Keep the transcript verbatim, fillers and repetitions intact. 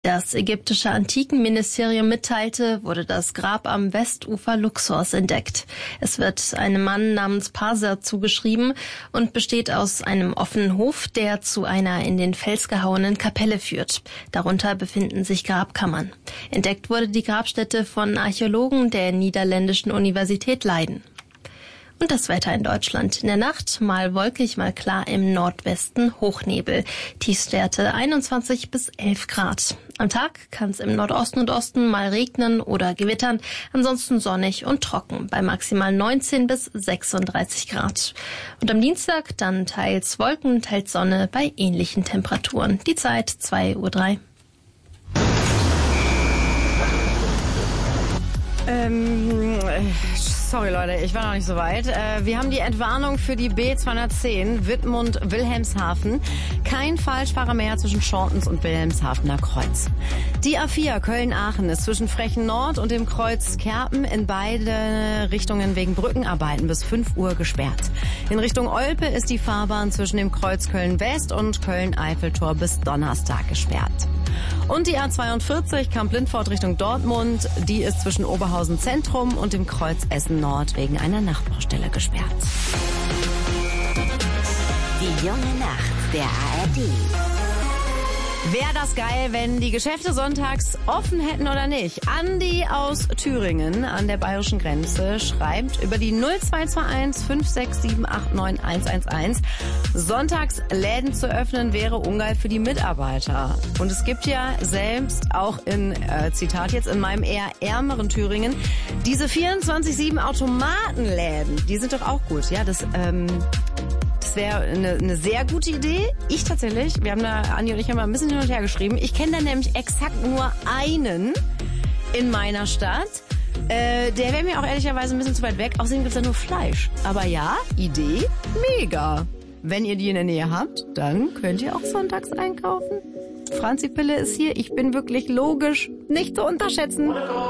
Das ägyptische Antikenministerium mitteilte, wurde das Grab am Westufer Luxors entdeckt. Es wird einem Mann namens Parser zugeschrieben und besteht aus einem offenen Hof, der zu einer in den Fels gehauenen Kapelle führt. Darunter befinden sich Grabkammern. Entdeckt wurde die Grabstätte von Archäologen der Niederländischen Universität Leiden. Und das Wetter in Deutschland. In der Nacht mal wolkig, mal klar, im Nordwesten Hochnebel. Tiefstwerte einundzwanzig bis elf Grad. Am Tag kann es im Nordosten und Osten mal regnen oder gewittern. Ansonsten sonnig und trocken bei maximal neunzehn bis sechsunddreißig Grad. Und am Dienstag dann teils Wolken, teils Sonne bei ähnlichen Temperaturen. Die Zeit zwei Uhr drei. Ähm, sorry Leute, ich war noch nicht so weit. Äh, wir haben die Entwarnung für die B zweihundertzehn Wittmund-Wilhelmshaven. Kein Falschfahrer mehr zwischen Schortens und Wilhelmshavener Kreuz. Die A vier Köln-Aachen ist zwischen Frechen Nord und dem Kreuz Kerpen in beide Richtungen wegen Brückenarbeiten bis fünf Uhr gesperrt. In Richtung Olpe ist die Fahrbahn zwischen dem Kreuz Köln-West und Köln-Eiffeltor bis Donnerstag gesperrt. Und die A zweiundvierzig Kamp-Lindfort Richtung Dortmund, die ist zwischen Oberhausen Zentrum und dem Kreuz Essen Nord wegen einer Nachtbaustelle gesperrt. Die junge Nacht der A R D. Wäre das geil, wenn die Geschäfte sonntags offen hätten oder nicht? Andi aus Thüringen an der bayerischen Grenze schreibt über die null zwei zwei eins fünf sechs sieben acht neun eins eins eins. Sonntags Läden zu öffnen wäre ungeil für die Mitarbeiter. Und es gibt ja selbst auch in, äh, Zitat jetzt, in meinem eher ärmeren Thüringen, diese vierundzwanzig sieben Automatenläden, die sind doch auch gut. Ja, das, ähm... Das wäre eine, eine sehr gute Idee. Ich tatsächlich, wir haben da, Andi und ich haben mal ein bisschen hin und her geschrieben. Ich kenne da nämlich exakt nur einen in meiner Stadt. Äh, der wäre mir auch ehrlicherweise ein bisschen zu weit weg. Außerdem gibt's da nur Fleisch. Aber ja, Idee, mega. Wenn ihr die in der Nähe habt, dann könnt ihr auch sonntags einkaufen. Franzi Pille ist hier. Ich bin wirklich logisch nicht zu unterschätzen.